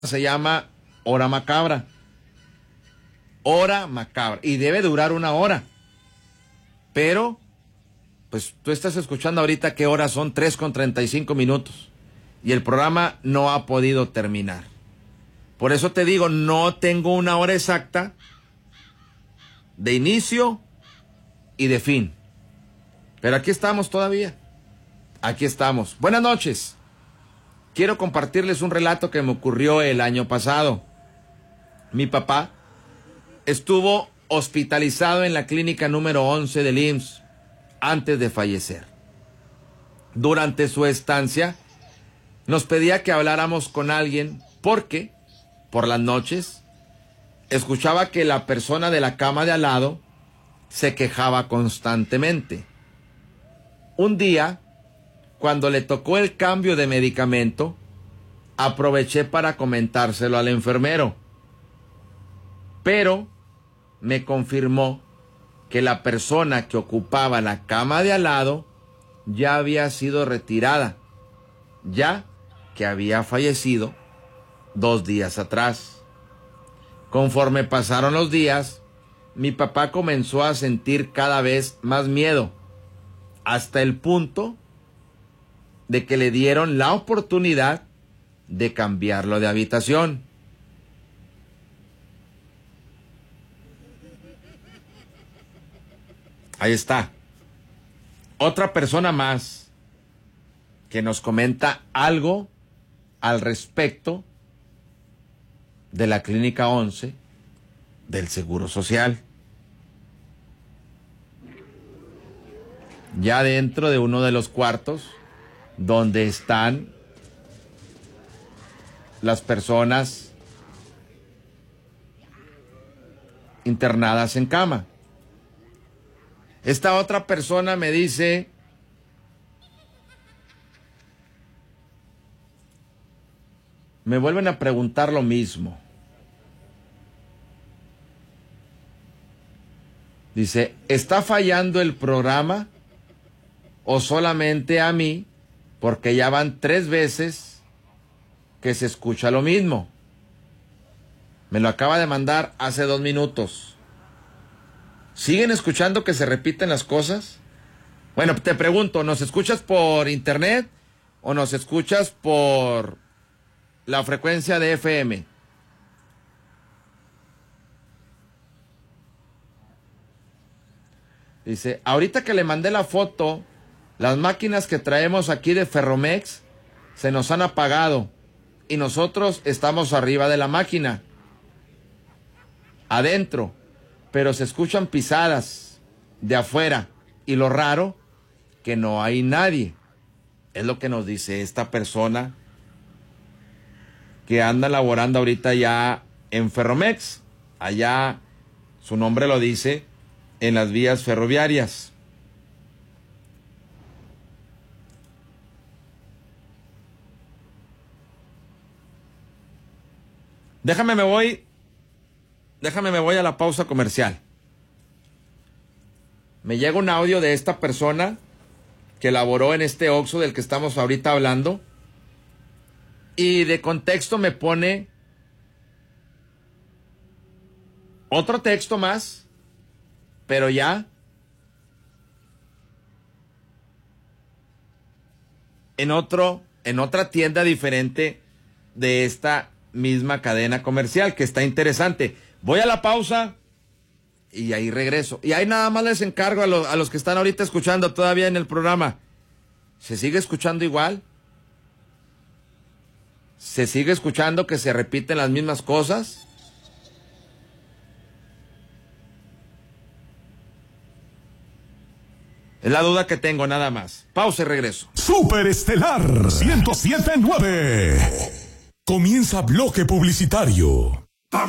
Se llama Hora Macabra. Hora Macabra. Y debe durar 1 hora. Pero, pues tú estás escuchando ahorita qué horas son, 3:35. Y el programa no ha podido terminar. Por eso te digo, no tengo 1 hora exacta de inicio y de fin. Pero aquí estamos todavía. Aquí estamos. Buenas noches. Quiero compartirles un relato que me ocurrió el año pasado. Mi papá estuvo hospitalizado en la clínica número 11 del IMSS antes de fallecer. Durante su estancia, nos pedía que habláramos con alguien porque, por las noches, escuchaba que la persona de la cama de al lado se quejaba constantemente. Un día, cuando le tocó el cambio de medicamento, aproveché para comentárselo al enfermero. Pero me confirmó que la persona que ocupaba la cama de al lado ya había sido retirada, ya que había fallecido 2 días atrás. Conforme pasaron los días, mi papá comenzó a sentir cada vez más miedo, hasta el punto de que le dieron la oportunidad de cambiarlo de habitación. Ahí está. Otra persona más que nos comenta algo al respecto de la Clínica 11 del Seguro Social. Ya dentro de uno de los cuartos donde están las personas internadas en cama. Esta otra persona me dice: me vuelven a preguntar lo mismo. Dice, ¿está fallando el programa o solamente a mí? Porque ya van 3 veces que se escucha lo mismo. Me lo acaba de mandar hace 2 minutos. ¿Siguen escuchando que se repiten las cosas? Bueno, te pregunto, ¿nos escuchas por internet o nos escuchas por la frecuencia de FM? Dice, ahorita que le mandé la foto, las máquinas que traemos aquí de Ferromex se nos han apagado y nosotros estamos arriba de la máquina, adentro, pero se escuchan pisadas de afuera y lo raro, que no hay nadie. Es lo que nos dice esta persona que anda laborando ahorita ya en Ferromex. Allá su nombre lo dice, en las vías ferroviarias. Déjame me voy a la pausa comercial. Me llega un audio de esta persona que laboró en este Oxxo del que estamos ahorita hablando. Y de contexto me pone otro texto más, pero ya en otra tienda diferente de esta misma cadena comercial, que está interesante. Voy a la pausa y ahí regreso. Y ahí nada más les encargo a los que están ahorita escuchando todavía en el programa. ¿Se sigue escuchando igual? ¿Se sigue escuchando que se repiten las mismas cosas? Es la duda que tengo, nada más. Pausa y regreso. Super Estelar 107.9. Comienza bloque publicitario.